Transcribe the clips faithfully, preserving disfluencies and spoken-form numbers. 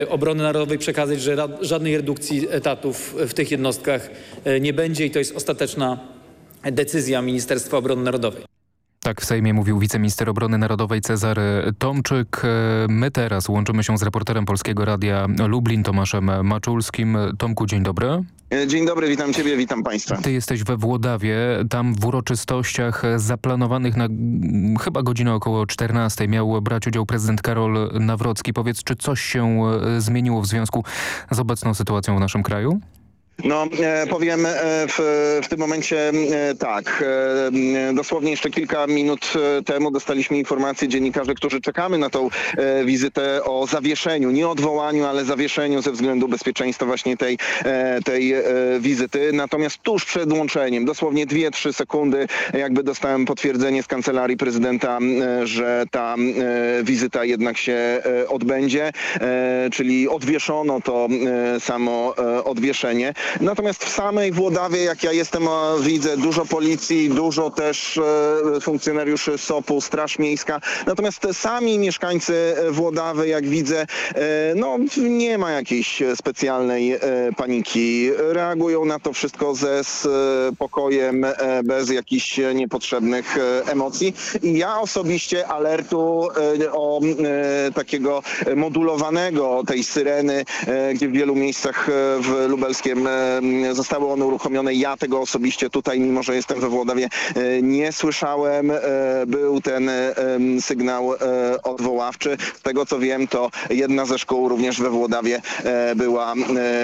Obrony Narodowej przekazać, że żadnej redukcji etatów w tych jednostkach nie będzie i to jest ostateczna decyzja Ministerstwa Obrony Narodowej. Tak w Sejmie mówił wiceminister obrony narodowej Cezary Tomczyk. My teraz łączymy się z reporterem Polskiego Radia Lublin, Tomaszem Maczulskim. Tomku, dzień dobry. Dzień dobry, witam ciebie, witam państwa. Ty jesteś we Włodawie, tam w uroczystościach zaplanowanych na chyba godzinę około czternastej miał brać udział prezydent Karol Nawrocki. Powiedz, czy coś się zmieniło w związku z obecną sytuacją w naszym kraju? No, e, powiem e, w, w tym momencie e, tak. E, dosłownie jeszcze kilka minut temu dostaliśmy informację, dziennikarze, którzy czekamy na tą e, wizytę, o zawieszeniu, nie odwołaniu, ale zawieszeniu ze względu bezpieczeństwa właśnie tej, e, tej e, wizyty. Natomiast tuż przed łączeniem, dosłownie dwie trzy sekundy, jakby dostałem potwierdzenie z kancelarii prezydenta, e, że ta e, wizyta jednak się e, odbędzie, e, czyli odwieszono to e, samo e, odwieszenie. Natomiast w samej Włodawie, jak ja jestem, widzę dużo policji, dużo też e, funkcjonariuszy S O P-u, Straż Miejska. Natomiast sami mieszkańcy Włodawy, jak widzę, e, no nie ma jakiejś specjalnej e, paniki. Reagują na to wszystko ze spokojem, e, bez jakichś niepotrzebnych e, emocji. I ja osobiście alertu e, o e, takiego modulowanego tej syreny, e, gdzie w wielu miejscach e, w lubelskim e, zostały one uruchomione. Ja tego osobiście tutaj, mimo że jestem we Włodawie, nie słyszałem. Był ten sygnał odwoławczy. Z tego co wiem, to jedna ze szkół również we Włodawie była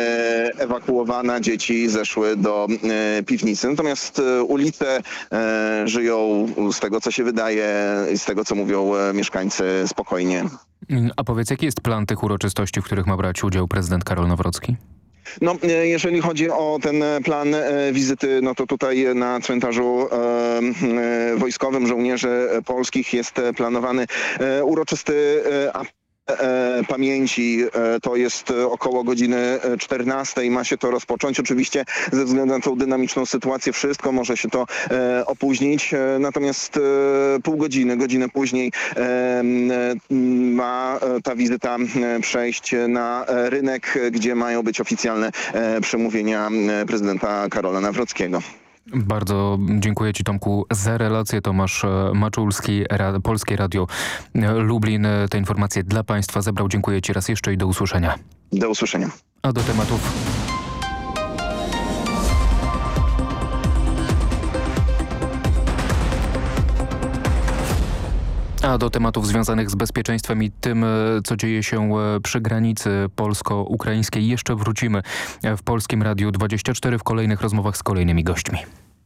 ewakuowana. Dzieci zeszły do piwnicy. Natomiast ulice żyją, z tego co się wydaje, z tego co mówią mieszkańcy, spokojnie. A powiedz, jaki jest plan tych uroczystości, w których ma brać udział prezydent Karol Nawrocki? No, jeżeli chodzi o ten plan wizyty, no to tutaj na cmentarzu e, wojskowym żołnierzy polskich jest planowany e, uroczysty e, E, pamięci. E, to jest około godziny czternastej. Ma się to rozpocząć. Oczywiście ze względu na tą dynamiczną sytuację wszystko może się to e, opóźnić. E, natomiast e, pół godziny, godzinę później e, ma ta wizyta przejść na rynek, gdzie mają być oficjalne e, przemówienia prezydenta Karola Nawrockiego. Bardzo dziękuję Ci, Tomku, za relację. Tomasz Maczulski, Ra- Polskie Radio Lublin. Te informacje dla Państwa zebrał. Dziękuję Ci raz jeszcze i do usłyszenia. Do usłyszenia. A do tematów... A do tematów związanych z bezpieczeństwem i tym, co dzieje się przy granicy polsko-ukraińskiej, jeszcze wrócimy w Polskim Radiu dwadzieścia cztery w kolejnych rozmowach z kolejnymi gośćmi.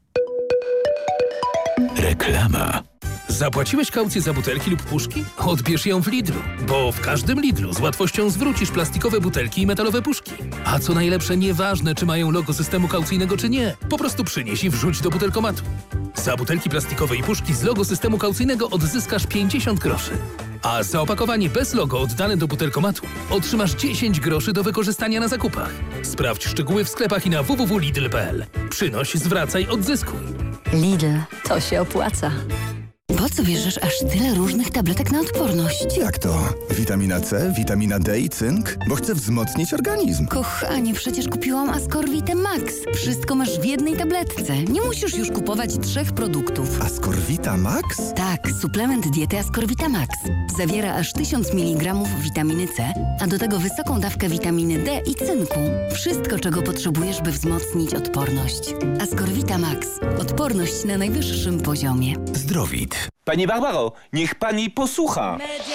Reklama. Zapłaciłeś kaucję za butelki lub puszki? Odbierz ją w Lidlu, bo w każdym Lidlu z łatwością zwrócisz plastikowe butelki i metalowe puszki. A co najlepsze, nieważne czy mają logo systemu kaucyjnego czy nie, po prostu przynieś i wrzuć do butelkomatu. Za butelki plastikowe i puszki z logo systemu kaucyjnego odzyskasz pięćdziesiąt groszy. A za opakowanie bez logo oddane do butelkomatu otrzymasz dziesięć groszy do wykorzystania na zakupach. Sprawdź szczegóły w sklepach i na w w w kropka lidl kropka p l. Przynoś, zwracaj, odzyskuj. Lidl, to się opłaca. Po co bierzesz aż tyle różnych tabletek na odporność? Jak to? Witamina C, witamina D i cynk? Bo chcę wzmocnić organizm. Kochanie, przecież kupiłam Ascorvite Max. Wszystko masz w jednej tabletce. Nie musisz już kupować trzech produktów. Ascorvita Max? Tak, suplement diety Ascorvita Max. Zawiera aż tysiąc miligramów witaminy C, a do tego wysoką dawkę witaminy D i cynku. Wszystko, czego potrzebujesz, by wzmocnić odporność. Ascorvita Max. Odporność na najwyższym poziomie. Zdrowit. Pani Barbaro, niech pani posłucha.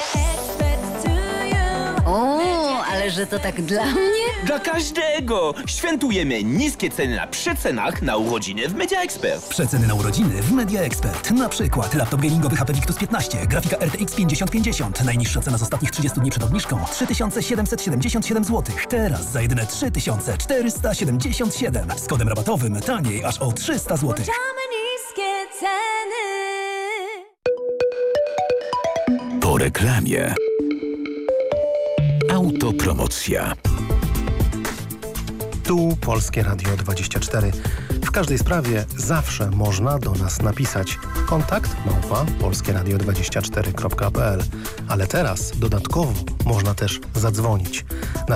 O, ale że to tak dla mnie? Dla każdego! Świętujemy niskie ceny na przecenach na urodziny w Media Expert. Przeceny na urodziny w Media Expert. Na przykład laptop gamingowy H P Victus piętnaście, grafika R T X pięćdziesiąt pięćdziesiąt. Najniższa cena z ostatnich trzydziestu dni przed obniżką trzy tysiące siedemset siedemdziesiąt siedem złotych. Teraz za jedyne trzy tysiące czterysta siedemdziesiąt siedem. Z kodem rabatowym taniej aż o trzysta złotych. niskie ceny. Po reklamie. Autopromocja. Tu Polskie Radio dwadzieścia cztery. W każdej sprawie zawsze można do nas napisać. Kontakt małpa polskie radio dwadzieścia cztery kropka p l. Ale teraz dodatkowo można też zadzwonić. Na